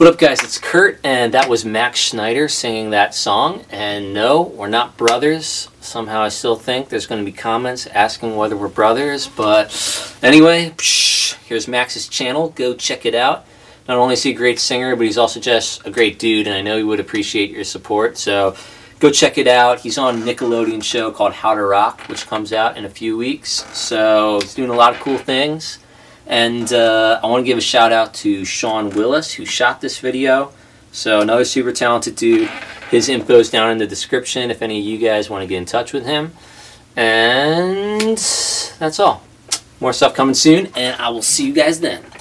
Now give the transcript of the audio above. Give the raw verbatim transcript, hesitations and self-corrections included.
What up, guys? It's Kurt, and that was Max Schneider singing that song. And no, we're not brothers. Somehow I still think there's going to be comments asking whether we're brothers. But anyway, psh, here's Max's channel. Go check it out. Not only is he a great singer, but he's also just a great dude, and I know he would appreciate your support. So go check it out. He's on a Nickelodeon show called How to Rock, which comes out in a few weeks. So he's doing a lot of cool things. And uh, I want to give a shout out to Sean Willis, who shot this video. So another super talented dude. His info's down in the description if any of you guys want to get in touch with him. And that's all. More stuff coming soon, and I will see you guys then.